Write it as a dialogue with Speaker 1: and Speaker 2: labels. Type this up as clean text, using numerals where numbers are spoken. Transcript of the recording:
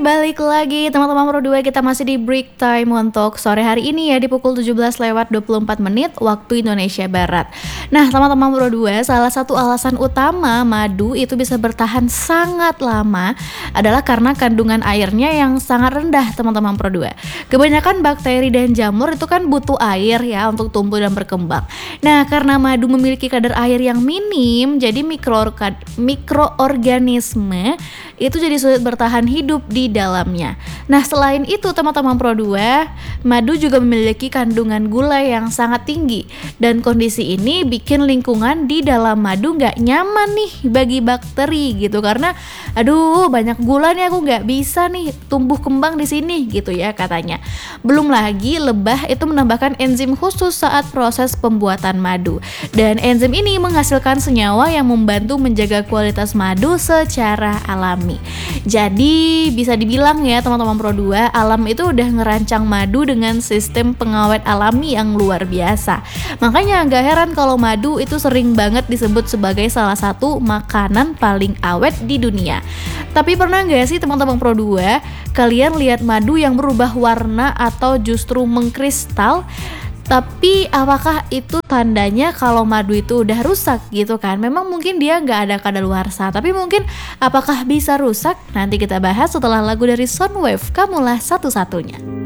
Speaker 1: balik lagi teman-teman Pro 2, kita masih di break time untuk sore hari ini ya, di pukul 17:24 waktu Indonesia Barat. Nah teman-teman Pro 2, salah satu alasan utama madu itu bisa bertahan sangat lama adalah karena kandungan airnya yang sangat rendah teman-teman Pro 2. Kebanyakan bakteri dan jamur itu kan butuh air ya untuk tumbuh dan berkembang. Nah karena madu memiliki kadar air yang minim, jadi mikroorganisme itu jadi sulit bertahan hidup di dalamnya. Nah selain itu teman-teman Pro 2, madu juga memiliki kandungan gula yang sangat tinggi, dan kondisi ini bikin lingkungan di dalam madu nggak nyaman nih bagi bakteri gitu, karena aduh banyak gula nih, aku nggak bisa nih tumbuh kembang di sini gitu ya katanya. Belum lagi lebah itu menambahkan enzim khusus saat proses pembuatan madu, dan enzim ini menghasilkan senyawa yang membantu menjaga kualitas madu secara alami. Jadi bisa dibilang ya teman-teman Pro 2, alam itu udah ngerancang madu dengan sistem pengawet alami yang luar biasa. Makanya gak heran kalau madu itu sering banget disebut sebagai salah satu makanan paling awet di dunia. Tapi pernah gak sih teman-teman Pro 2, kalian lihat madu yang berubah warna atau justru mengkristal? Tapi apakah itu tandanya kalau madu itu udah rusak gitu kan? Memang mungkin dia nggak ada kadaluarsa, tapi mungkin apakah bisa rusak? Nanti kita bahas setelah lagu dari Soundwave, Kamulah Satu-Satunya.